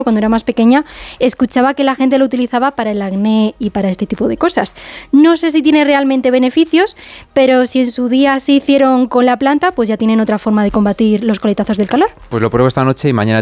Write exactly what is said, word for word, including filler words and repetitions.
cuando era más pequeña, escuchaba que la gente lo utilizaba para el acné y para este tipo de cosas. No sé si tiene realmente beneficios, pero si en su día se hicieron con la planta, pues ya tienen otra forma de combatir los coletazos del calor. Pues lo pruebo esta noche y mañana